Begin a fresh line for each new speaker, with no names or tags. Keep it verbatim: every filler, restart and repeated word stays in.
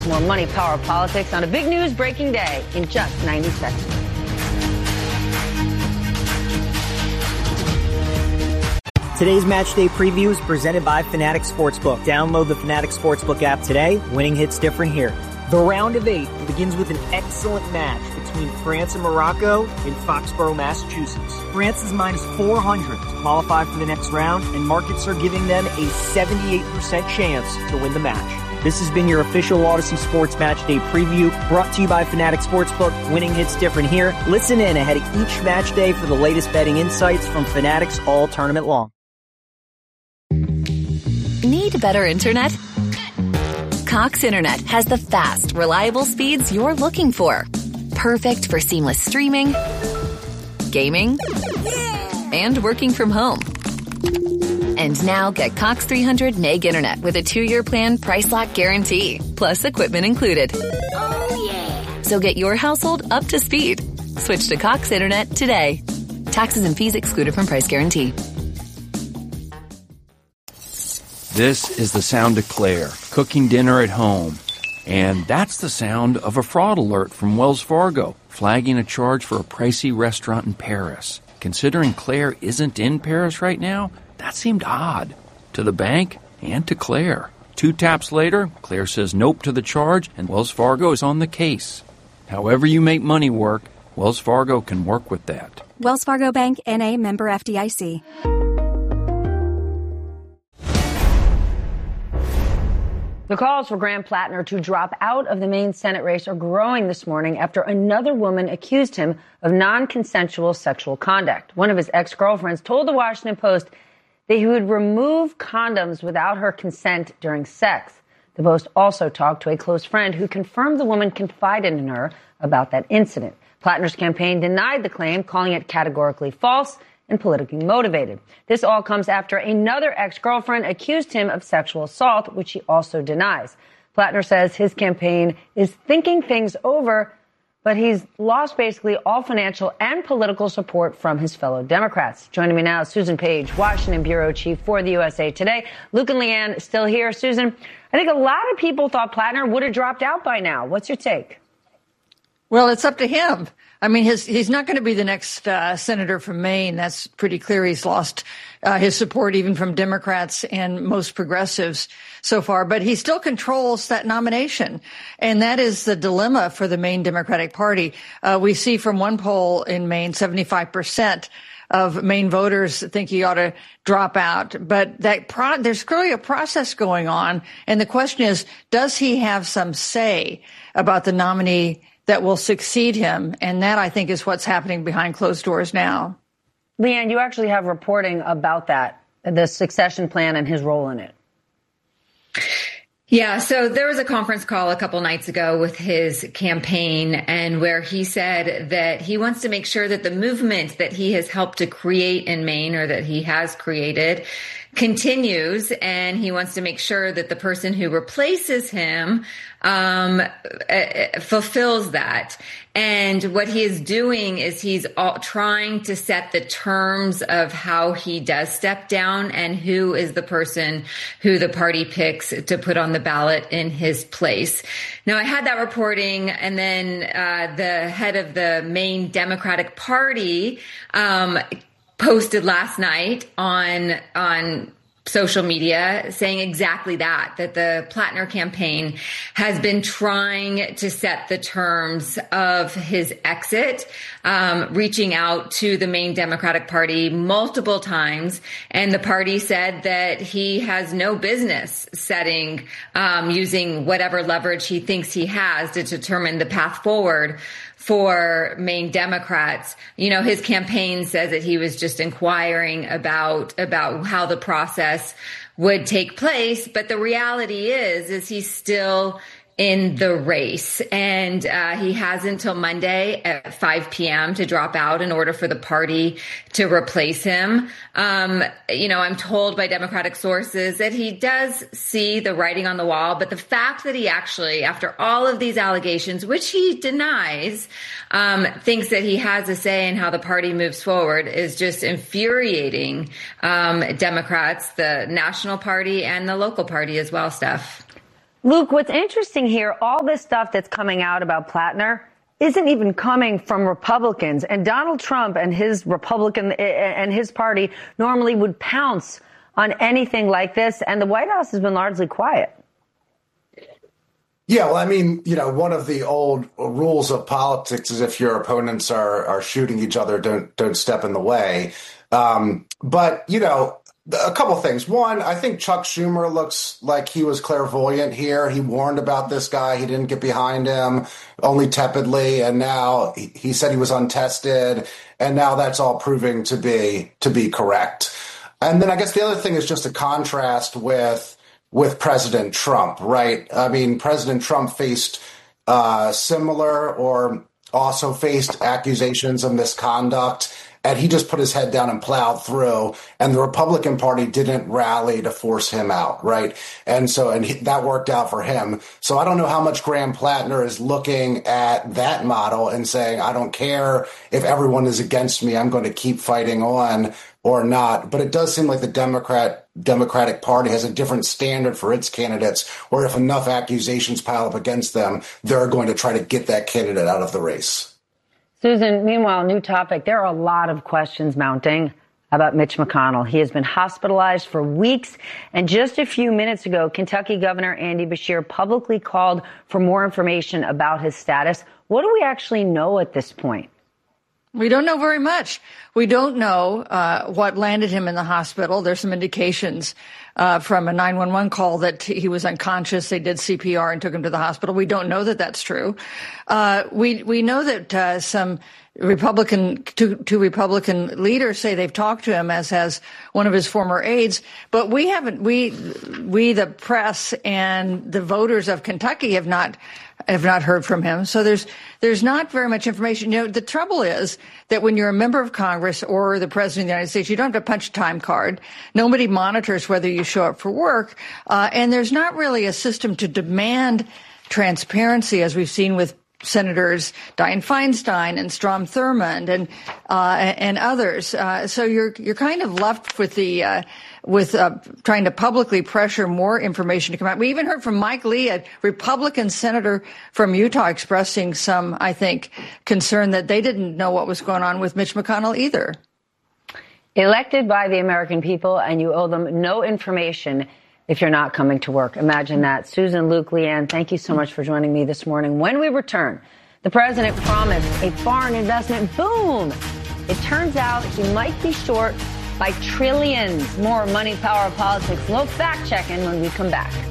More money, power, politics on a big news breaking day in just ninety seconds.
Today's match day preview is presented by Fanatics Sportsbook. Download the Fanatics Sportsbook app today. Winning hits different here. The round of eight begins with an excellent match between France and Morocco in Foxborough, Massachusetts. France is minus four hundred to qualify for the next round, and markets are giving them a seventy-eight percent chance to win the match. This has been your official Odyssey Sports Match Day preview, brought to you by Fanatics Sportsbook. Winning hits different here. Listen in ahead of each match day for the latest betting insights from Fanatics all tournament long.
Need better internet? Cox Internet has the fast, reliable speeds you're looking for. Perfect for seamless streaming, gaming, and working from home. And now get Cox three hundred meg internet with a two-year plan price lock guarantee, plus equipment included. Oh, yeah. So get your household up to speed. Switch to Cox Internet today. Taxes and fees excluded from price guarantee.
This is the sound of Claire, cooking dinner at home. And that's the sound of a fraud alert from Wells Fargo, flagging a charge for a pricey restaurant in Paris. Considering Claire isn't in Paris right now, that seemed odd to the bank and to Claire. Two taps later, Claire says nope to the charge, and Wells Fargo is on the case. However you make money work, Wells Fargo can work with that.
Wells Fargo Bank, N A, member F D I C.
The calls for Graham Plattner to drop out of the Maine Senate race are growing this morning after another woman accused him of non-consensual sexual conduct. One of his ex-girlfriends told the Washington Post that he would remove condoms without her consent during sex. The Post also talked to a close friend who confirmed the woman confided in her about that incident. Plattner's campaign denied the claim, calling it categorically false and politically motivated. This all comes after another ex-girlfriend accused him of sexual assault, which he also denies. Plattner says his campaign is thinking things over, but he's lost basically all financial and political support from his fellow Democrats. Joining me now, Susan Page, Washington Bureau Chief for the U S A Today. Luke and Leanne still here. Susan, I think a lot of people thought Plattner would have dropped out by now. What's your take?
Well, it's up to him. I mean, his, he's not going to be the next uh, senator from Maine. That's pretty clear. He's lost uh, his support even from Democrats and most progressives so far. But he still controls that nomination. And that is the dilemma for the Maine Democratic Party. Uh, we see from one poll in Maine, seventy-five percent of Maine voters think he ought to drop out. But that pro- there's clearly a process going on. And the question is, does he have some say about the nominee that will succeed him? And that, I think, is what's happening behind closed doors now.
Leanne, you actually have reporting about that, the succession plan and his role in it.
Yeah, so there was a conference call a couple nights ago with his campaign, and where he said that he wants to make sure that the movement that he has helped to create in Maine, or that he has created, continues, and he wants to make sure that the person who replaces him um, uh, fulfills that. And what he is doing is he's all trying to set the terms of how he does step down and who is the person who the party picks to put on the ballot in his place. Now, I had that reporting, and then uh, the head of the Maine Democratic Party um posted last night on on social media saying exactly that, that the Plattner campaign has been trying to set the terms of his exit, um, reaching out to the Maine Democratic Party multiple times. And the party said that he has no business setting, um, using whatever leverage he thinks he has to determine the path forward for Maine Democrats. You know, his campaign says that he was just inquiring about, about how the process would take place. But the reality is, is he's still in the race, and uh, he has until Monday at five p.m. to drop out in order for the party to replace him. Um, you know, I'm told by Democratic sources that he does see the writing on the wall, but the fact that he actually, after all of these allegations, which he denies, um, thinks that he has a say in how the party moves forward is just infuriating um, Democrats, the national party and the local party as well, Steph.
Luke, what's interesting here, all this stuff that's coming out about Plattner isn't even coming from Republicans. And Donald Trump and his Republican and his party normally would pounce on anything like this. And the White House has been largely quiet.
Yeah, well, I mean, you know, one of the old rules of politics is if your opponents are are shooting each other, don't don't step in the way. Um, but, you know, a couple things. One, I think Chuck Schumer looks like he was clairvoyant here. He warned about this guy. He didn't get behind him, only tepidly. And now he, he said he was untested. And now that's all proving to be to be correct. And then I guess the other thing is just a contrast with with President Trump, right? I mean, President Trump faced uh, similar or also faced accusations of misconduct. And he just put his head down and plowed through, and the Republican Party didn't rally to force him out, right? And so, and he, that worked out for him. So I don't know how much Graham Plattner is looking at that model and saying, I don't care if everyone is against me, I'm going to keep fighting on or not. But it does seem like the Democrat Democratic Party has a different standard for its candidates, where if enough accusations pile up against them, they're going to try to get that candidate out of the race.
Susan, meanwhile, new topic. There are a lot of questions mounting about Mitch McConnell. He has been hospitalized for weeks. And just a few minutes ago, Kentucky Governor Andy Beshear publicly called for more information about his status. What do we actually know at this point?
We don't know very much. We don't know uh, what landed him in the hospital. There's some indications uh, from a nine one one call that he was unconscious. They did C P R and took him to the hospital. We don't know that that's true. Uh, we we know that uh, some Republican two, two Republican leaders say they've talked to him, as has one of his former aides. But we haven't. We we the press and the voters of Kentucky have not. have not heard from him. So there's there's not very much information. You know, the trouble is that when you're a member of Congress or the president of the United States, you don't have to punch a time card. Nobody monitors whether you show up for work. Uh, and there's not really a system to demand transparency, as we've seen with Senators Dianne Feinstein and Strom Thurmond and uh, and others. Uh, so you're you're kind of left with the uh, with uh, trying to publicly pressure more information to come out. We even heard from Mike Lee, a Republican senator from Utah, expressing some, I think, concern that they didn't know what was going on with Mitch McConnell either.
Elected by the American people, and you owe them no information if you're not coming to work. Imagine that. Susan, Luke, Leanne, thank you so much for joining me this morning. When we return, the president promised a foreign investment boom. It turns out he might be short by trillions. More Money, Power, Politics. Low fact checking when we come back.